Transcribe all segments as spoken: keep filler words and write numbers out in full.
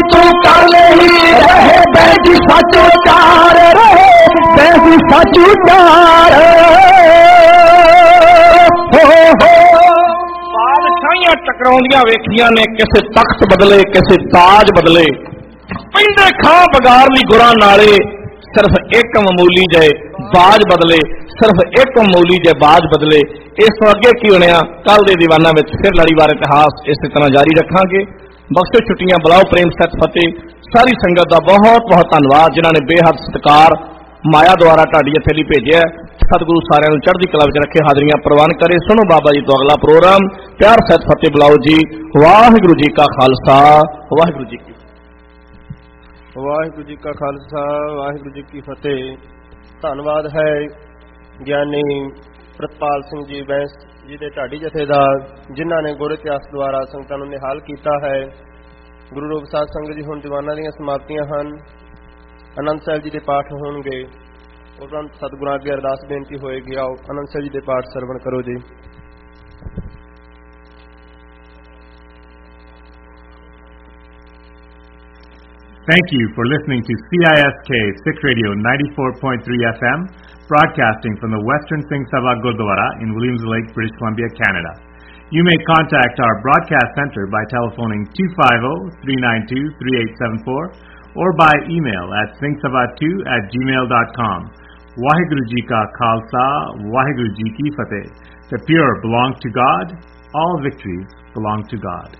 तू कर ले ही रहे बैठी सच उचार रहे बैठी सच उचार बादशाहियां टकराउंदियां वेखियां ने किसे तख्त बदले किसे ताज बदले पिंडे खां बगार ली गुरां नाले सिर्फ एक मामूली जे बाज बदले सिर्फ एक मामूली जे बाज बदले। इस तो अगे की होने कल के दीवाना में फिर लड़ीवार इतिहास इस तरह जारी रखांगे। बख्शो छुट्टियां बुलाओ प्रेम सत फतेह। सारी संगत का बहुत बहुत धन्यवाद जिन्होंने बेहद सत्कार माया द्वारा ढाडी इत्थे लई भेजिया। सतगुरु सारिਆਂ ਨੂੰ चढ़दी कला विच रखे हाजरियां प्रवान करे। सुनो बाबा जी तो अगला प्रोग्राम प्यार सत फतेह बुलाओ जी। वाहिगुरू जी का खालसा वाहिगुरू जी की वाहिगुरू जी का खालसा वाहिगुरू जी की फतेह। धन्यवाद है ਗਿਆਨੀ ਪ੍ਰਿਤਪਾਲ ਸਿੰਘ ਜੀ ਬੈਂਸ जी ਦੇ ਢਾਡੀ ਜਥੇਦਾਰ ਜਿਨ੍ਹਾਂ ਨੇ ਗੁਰ ਇਤਿਹਾਸ ਦੁਆਰਾ ਸੰਗਤਾਂ ਨੂੰ ਨਿਹਾਲ ਕੀਤਾ ਹੈ। ਗੁਰੂ ਰੂਪ ਸਾਧ ਸੰਗਤ ਜੀ ਹੁਣ ਦੀਵਾਨਾਂ ਦੀਆਂ ਸਮਾਪਤੀਆਂ ਹਨ। ਆਨੰਦ ਸਾਹਿਬ ਜੀ ਦੇ ਪਾਠ ਹੋਣਗੇ। ਉਪਰੰਤ ਸਤਿਗੁਰਾਂ ਅੱਗੇ ਅਰਦਾਸ ਬੇਨਤੀ ਹੋਏਗੀ। ਆਓ ਆਨੰਦ ਸਾਹਿਬ ਜੀ ਦੇ ਪਾਠ ਸਰਵਣ ਕਰੋ ਜੀ। Thank you for listening to C I S K Sikh Radio ninety-four point three F M, broadcasting from the Western Singh Sabha Gurdwara in Williams Lake, British Columbia, Canada. You may contact our broadcast center by telephoning two five zero, three nine two, three eight seven four or by email at singh sabha two at gmail dot com. Waheguru Ji Ka Khalsa, Waheguru Ji Ki Fateh. The pure belong to God, all victories belong to God.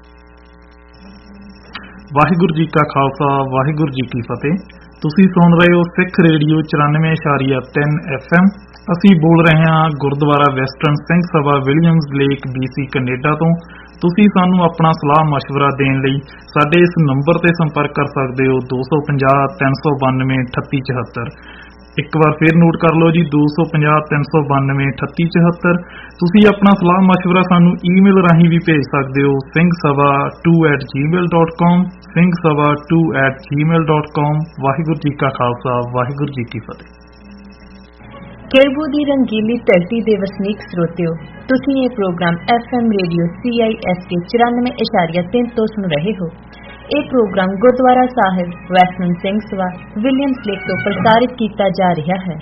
Waheguru ji ਕਾ ਖਾਲਸਾ ਵਾਹਿਗੁਰੂ ਜੀ ਕੀ ਫਤਿਹ। ਤੁਸੀਂ ਸੁਣ ਰਹੇ ਹੋ ਸਿੱਖ radio ਚੁਰਾਨਵੇਂ ਇਸ਼ਾਰੀਆ ਤਿੰਨ F M. ਅਸੀਂ ਬੋਲ ਰਹੇ ਹਾਂ Gurdwara western Singh Sabha Williams lake BC Canada ਤੋਂ। ਤੁਸੀਂ ਸਾਨੂੰ ਆਪਣਾ ਸਲਾਹ ਮਸ਼ਵਰਾ ਦੇਣ ਲਈ ਸਾਡੇ ਇਸ ਨੰਬਰ ਤੇ ਸੰਪਰਕ ਕਰ ਸਕਦੇ ਹੋ ਦੋ ਸੌ ਪੰਜਾਹ ਤਿੰਨ ਸੌ ਬਾਨਵੇਂ ਅਠੱਤੀ ਚੁਹੱਤਰ। ਇੱਕ ਵਾਰ ਫਿਰ ਨੋਟ ਕਰ ਲਓ ਜੀ ਦੋ ਸੌ ਪੰਜਾਹ ਤਿੰਨ ਸੌ ਬਾਨਵੇਂ ਅਠੱਤੀ ਚੁਹੱਤਰ। ਤੁਸੀਂ ਆਪਣਾ ਸਲਾਹ ਮਸ਼ਵਰਾ ਸਾਨੂੰ ਈਮੇਲ ਰਾਹੀਂ ਵੀ ਭੇਜ ਸਕਦੇ ਹੋ Singh Sabha to at Gmail dot com Singh Sabha to at Gmail dot com. Waheguru ji ਕਾ ਖਾਲਸਾ ਵਾਹਿਗੁਰੂ ਜੀ ਕੀ ਫਤਿਹ। ਕੇਰਬੂ ਦੀ ਰੰਗੀਲੀ ਧਰਤੀ ਦੇ ਵਸਨੀਕ ਸਰੋਤਿਓ, ਤੁਸੀਂ ਇਹ programme F M radio C I S K ਚੁਰਾਨਵੇਂ ਇਸ਼ਾਰੀਆ ਤਿੰਨ ਤੋਂ ਸੁਣ ਰਹੇ ਹੋ। ਇਹ ਪ੍ਰੋਗਰਾਮ ਗੁਰਦੁਆਰਾ ਸਾਹਿਬ western Singh Sabha Williams lake ਤੋਂ ਪ੍ਰਸਾਰਿਤ ਕੀਤਾ ਜਾ ਰਿਹਾ ਹੈ।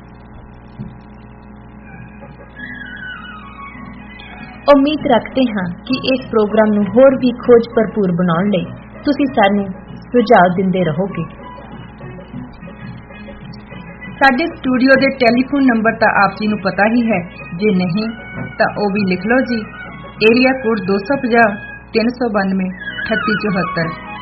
ਉਮੀਦ ਰੱਖਦੇ ਹਾਂ ਕਿ ਇਸ ਪ੍ਰੋਗਰਾਮ ਨੂੰ ਹੋਰ ਵੀ ਖੋਜ ਭਰਪੂਰ ਬਣਾਉਣ ਲਈ ਤੁਸੀਂ ਸਾਨੂੰ ਸੁਝਾਅ ਦਿੰਦੇ ਰਹੋਗੇ। ਸਾਡੇ ਸਟੂਡੀਓ ਦੇ ਟੈਲੀਫੋਨ ਨੰਬਰ ਤਾਂ ਆਪ ਜੀ ਨੂੰ ਪਤਾ ਹੀ ਹੈ, ਜੇ ਨਹੀਂ ਤਾਂ ਉਹ ਵੀ ਲਿਖ ਲਓ ਜੀ। ਏਰੀਆ ਕੋਡ ਦੋ ਸੌ ਪੰਜਾਹ ਤਿੰਨ ਸੌ ਬਾਨਵੇਂ ਅਠੱਤੀ ਚੁਹੱਤਰ।